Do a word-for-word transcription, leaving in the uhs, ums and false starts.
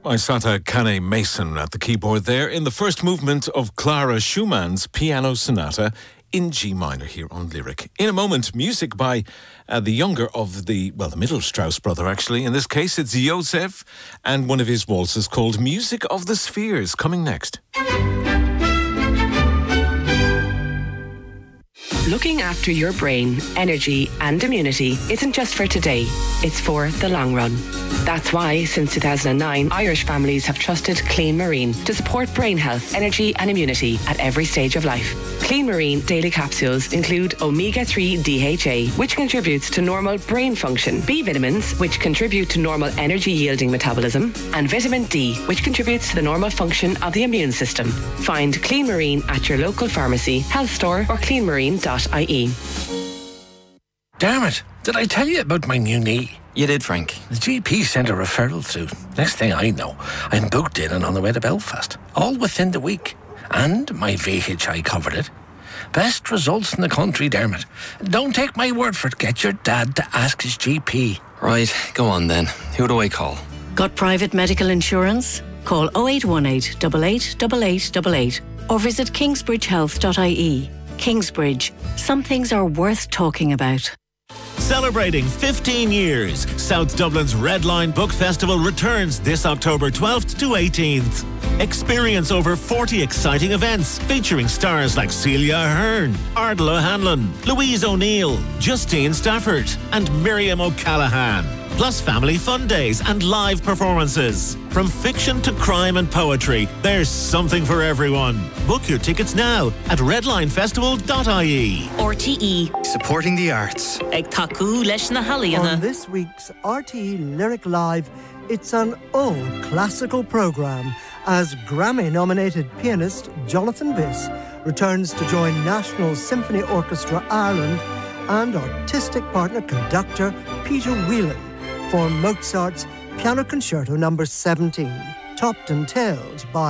Aisata Kane Mason at the keyboard there in the first movement of Clara Schumann's Piano Sonata in G minor here on Lyric. In a moment, music by uh, the younger of the, well, the middle Strauss brother, actually. In this case, it's Josef, and one of his waltzes called Music of the Spheres, coming next. Looking after your brain, energy and immunity isn't just for today, it's for the long run. That's why, since two thousand nine, Irish families have trusted Clean Marine to support brain health, energy and immunity at every stage of life. Clean Marine daily capsules include omega three D H A, which contributes to normal brain function, B vitamins, which contribute to normal energy-yielding metabolism, and vitamin D, which contributes to the normal function of the immune system. Find Clean Marine at your local pharmacy, health store or clean marine dot I E. Dermot, did I tell you about my new knee? You did, Frank. The G P sent a referral through. Next thing I know, I'm booked in and on the way to Belfast. All within the week. And my V H I covered it. Best results in the country, Dermot. Don't take my word for it. Get your dad to ask his G P. Right, go on then. Who do I call? Got private medical insurance? Call oh eight one eight, eight eight eight eight eight eight or visit kingsbridge health dot I E. Kingsbridge. Some things are worth talking about. Celebrating fifteen years, South Dublin's Redline Book Festival returns this October twelfth to eighteenth. Experience over forty exciting events featuring stars like Celia Ahern, Ardal O'Hanlon, Louise O'Neill, Justine Stafford and Miriam O'Callaghan. Plus family fun days and live performances. From fiction to crime and poetry, there's something for everyone. Book your tickets now at redline festival dot I E. R T E. Supporting the arts. Ag taku leis na haliana. On this week's R T E Lyric Live, it's an old classical programme as Grammy-nominated pianist Jonathan Biss returns to join National Symphony Orchestra Ireland and artistic partner conductor Peter Whelan for Mozart's Piano Concerto number seventeen, topped and tailed by